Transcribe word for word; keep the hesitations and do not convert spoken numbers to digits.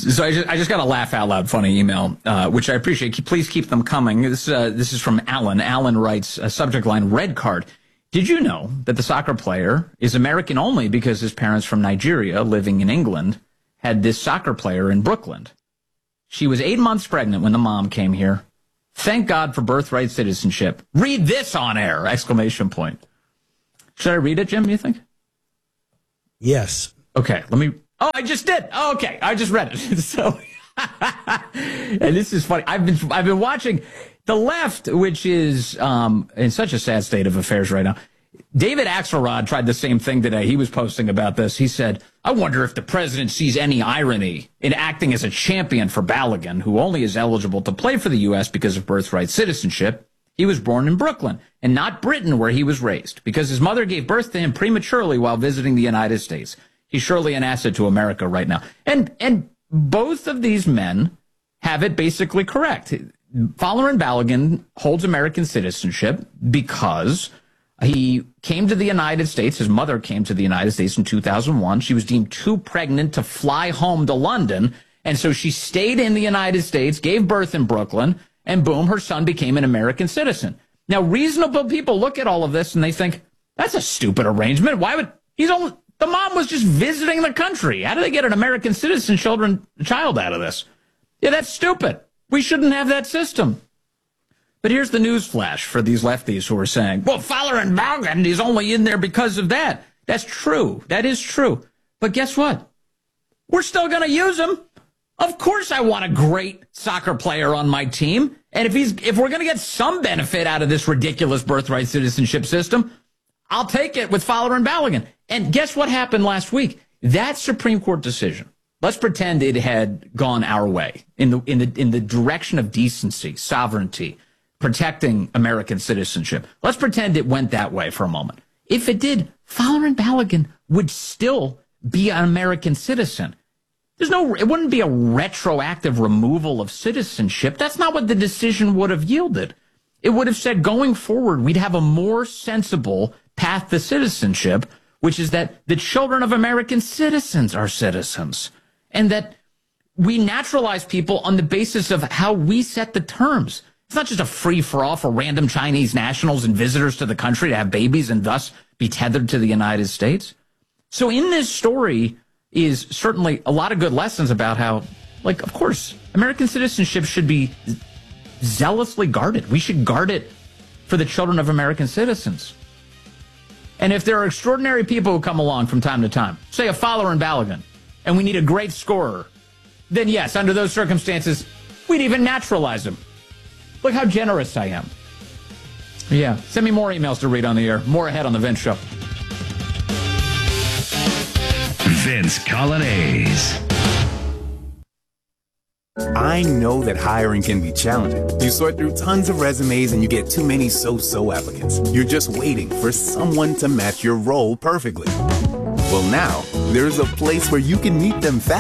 So I just, I just got a laugh out loud funny email, uh, which I appreciate. Keep, please keep them coming. This, uh, this is from Alan. Alan writes, a subject line, red card. Did you know that the soccer player is American only because his parents from Nigeria living in England had this soccer player in Brooklyn? She was eight months pregnant when the mom came here. Thank God for birthright citizenship. Read this on air! Exclamation point. Should I read it, Jim, you think? Yes. Okay, let me... Oh, I just did. Oh, okay, I just read it. So, and this is funny. I've been I've been watching the left, which is um, in such a sad state of affairs right now. David Axelrod tried the same thing today. He was posting about this. He said, I wonder if the president sees any irony in acting as a champion for Balogun, who only is eligible to play for the U S because of birthright citizenship. He was born in Brooklyn and not Britain, where he was raised, because his mother gave birth to him prematurely while visiting the United States. He's surely an asset to America right now. And and both of these men have it basically correct. Folarin Balogun holds American citizenship because he came to the United States. His mother came to the United States in two thousand one. She was deemed too pregnant to fly home to London. And so she stayed in the United States, gave birth in Brooklyn, and boom, her son became an American citizen. Now, reasonable people look at all of this and they think, that's a stupid arrangement. Why would, he's only, the mom was just visiting the country. How do they get an American citizen children child out of this? Yeah, that's stupid. We shouldn't have that system. But here's the news flash for these lefties who are saying, well, Folarin Balogun is only in there because of that. That's true. That is true. But guess what? We're still going to use him. Of course I want a great soccer player on my team. And if he's if we're going to get some benefit out of this ridiculous birthright citizenship system, I'll take it with Folarin Balogun. And guess what happened last week? That Supreme Court decision, let's pretend it had gone our way in the in the in the direction of decency, sovereignty, protecting American citizenship. Let's pretend it went that way for a moment. If it did, Folarin Balogun would still be an American citizen. There's no, it wouldn't be a retroactive removal of citizenship. That's not what the decision would have yielded. It would have said going forward, we'd have a more sensible path to citizenship, which is that the children of American citizens are citizens, and that we naturalize people on the basis of how we set the terms. It's not just a free-for-all for random Chinese nationals and visitors to the country to have babies and thus be tethered to the United States. So in this story is certainly a lot of good lessons about how, like, of course, American citizenship should be zealously guarded. We should guard it for the children of American citizens. And if there are extraordinary people who come along from time to time, say a Folarin Balogun, and we need a great scorer, then yes, under those circumstances, we'd even naturalize them. Look how generous I am. Yeah, send me more emails to read on the air. More ahead on The Vince Show. Vince Coglianese. I know that hiring can be challenging. You sort through tons of resumes and you get too many so-so applicants. You're just waiting for someone to match your role perfectly. Well, now, there's a place where you can meet them fast.